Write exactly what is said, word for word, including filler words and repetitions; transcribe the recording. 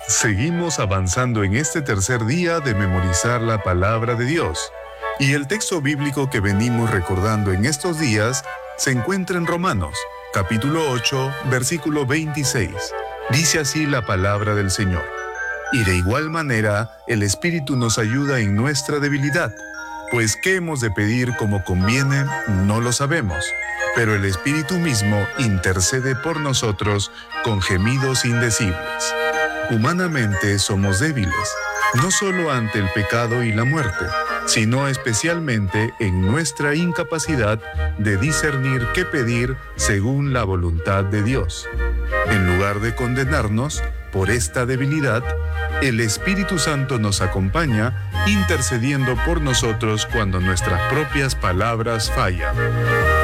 Seguimos avanzando en este tercer día de memorizar la palabra de Dios. Y el texto bíblico que venimos recordando en estos días se encuentra en Romanos, capítulo ocho, versículo veintiséis. Dice así la palabra del Señor. Y de igual manera, el Espíritu nos ayuda en nuestra debilidad, pues qué hemos de pedir como conviene, no lo sabemos. Pero el Espíritu mismo intercede por nosotros con gemidos indecibles. Humanamente somos débiles, no solo ante el pecado y la muerte, sino especialmente en nuestra incapacidad de discernir qué pedir según la voluntad de Dios. En lugar de condenarnos por esta debilidad, el Espíritu Santo nos acompaña intercediendo por nosotros cuando nuestras propias palabras fallan.